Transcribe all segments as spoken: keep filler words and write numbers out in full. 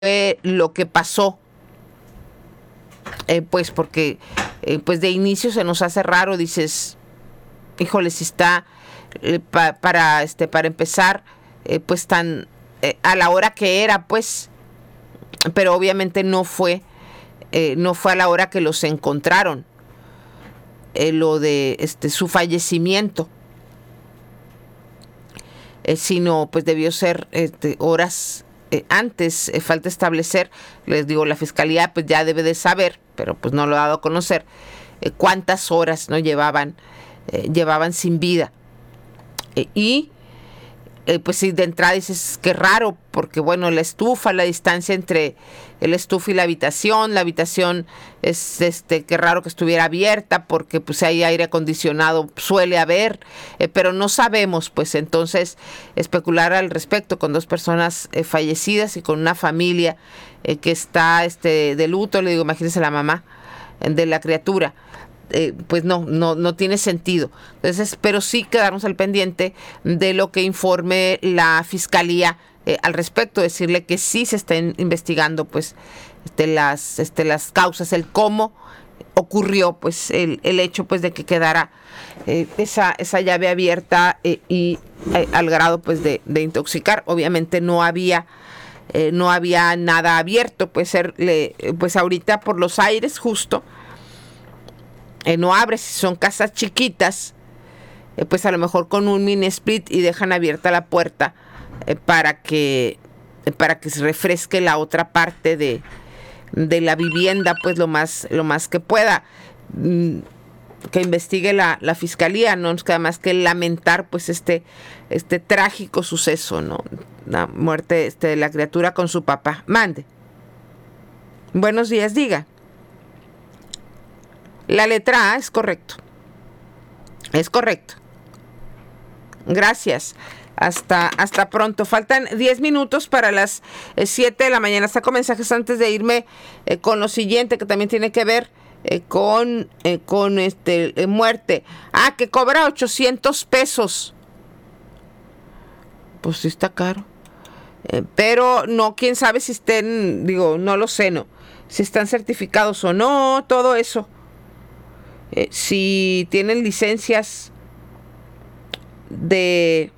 fue lo que pasó. Eh, pues porque eh, pues de inicio se nos hace raro, dices, híjole, si está eh, pa, para este para empezar eh, pues tan eh, a la hora que era, pues, pero obviamente no fue eh, no fue a la hora que los encontraron eh, lo de este su fallecimiento, eh, sino pues debió ser este, horas Eh, antes. Eh, falta establecer, les digo, la fiscalía pues ya debe de saber, pero pues no lo ha dado a conocer, eh, cuántas horas no llevaban eh, llevaban sin vida. Eh, y eh, pues sí, de entrada dices, qué raro, porque bueno, la estufa, la distancia entre el estufa y la habitación, la habitación es, este, qué raro que estuviera abierta, porque pues hay aire acondicionado, suele haber, eh, pero no sabemos, pues entonces especular al respecto con dos personas eh, fallecidas y con una familia eh, que está este, de luto, le digo, imagínense la mamá eh, de la criatura. Eh, pues no, no, no tiene sentido. Entonces, pero sí quedarnos al pendiente de lo que informe la fiscalía eh, al respecto, decirle que sí se estén investigando pues este, las, este, las causas, el cómo ocurrió pues el, el hecho pues de que quedara eh, esa, esa llave abierta eh, y eh, al grado pues de, de intoxicar. Obviamente no había eh, no había nada abierto, pues ser, le, pues ahorita por los aires justo Eh, no abre, si son casas chiquitas, eh, pues a lo mejor con un mini split y dejan abierta la puerta eh, para que eh, para que se refresque la otra parte de, de la vivienda, pues lo más lo más que pueda. Mm, que investigue la, la fiscalía, no nos queda más que lamentar pues este este trágico suceso, ¿no? La muerte este, de la criatura con su papá. Mande. Buenos días, diga. La letra A es correcto. Es correcto. Gracias. Hasta, hasta pronto. Faltan diez minutos para las siete de la mañana. Saco mensajes antes de irme eh, con lo siguiente, que también tiene que ver eh, con, eh, con este, eh, muerte. Ah, que cobra ochocientos pesos. Pues sí está caro. Eh, pero no, quién sabe si estén, digo, no lo sé, no. Si están certificados o no, todo eso. Eh, si tienen licencias de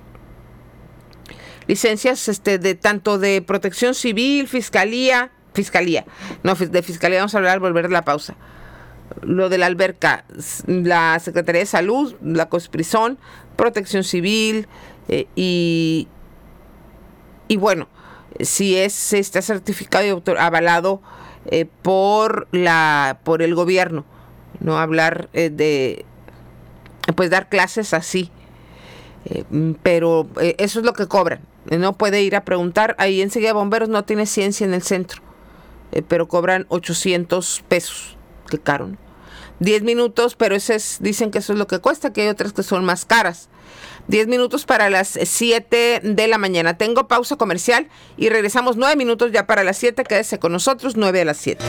licencias este de tanto de protección civil, fiscalía, fiscalía, no, de fiscalía vamos a hablar al volver de la pausa. Lo de la alberca, la Secretaría de Salud, la COSPRISON, protección civil eh, y y bueno, si es está certificado y autor, avalado eh, por la por el gobierno. No hablar eh, de, pues dar clases así, eh, pero eh, eso es lo que cobran. No puede ir a preguntar, ahí enseguida Bomberos no tiene ciencia en el centro, eh, pero cobran ochocientos pesos, qué caro, ¿no? diez minutos, pero ese es, dicen que eso es lo que cuesta, que hay otras que son más caras. diez minutos para las siete de la mañana. Tengo pausa comercial y regresamos nueve minutos ya para las siete, quédese con nosotros, nueve a las siete.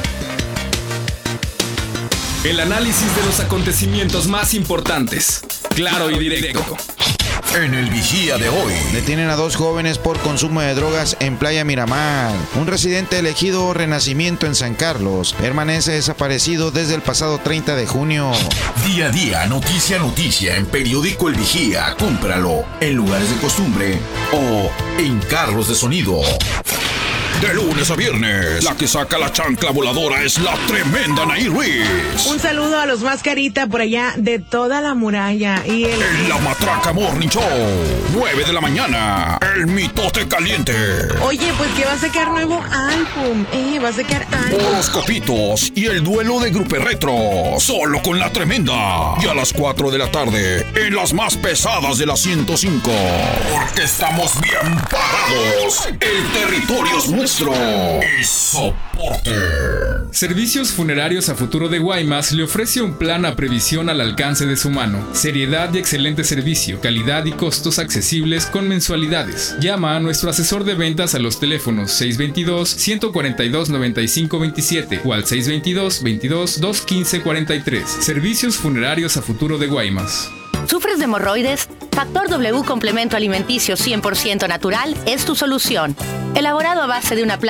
El análisis de los acontecimientos más importantes, claro y directo. En el Vigía de hoy. Detienen a dos jóvenes por consumo de drogas en Playa Miramar. Un residente elegido Renacimiento en San Carlos permanece desaparecido desde el pasado treinta de junio. Día a día, noticia a noticia en Periódico El Vigía. Cómpralo en lugares de costumbre o en carros de sonido. De lunes a viernes, la que saca la chancla voladora es la tremenda Anaí Ruiz. Un saludo a los mascarita por allá de toda la muralla. Y el... En la Matraca Morning Show, nueve de la mañana, el mitote caliente. Oye, pues que va a sacar nuevo álbum, eh, va a sacar álbum. Horoscopitos y el duelo de Grupo Retro, solo con la tremenda. Y a las cuatro de la tarde, en las más pesadas de la ciento cinco. Porque estamos bien parados. El territorio es nuestro. Y soporte. Servicios Funerarios a Futuro de Guaymas le ofrece un plan a previsión al alcance de su mano. Seriedad y excelente servicio, calidad y costos accesibles con mensualidades. Llama a nuestro asesor de ventas a los teléfonos seis dos dos, uno cuatro dos, nueve cinco dos siete o al seis dos dos, veintidós, doscientos quince cuarenta y tres. Servicios Funerarios a Futuro de Guaymas. ¿Sufres de hemorroides? Factor W Complemento Alimenticio cien por ciento natural es tu solución. Elaborado a base de una planta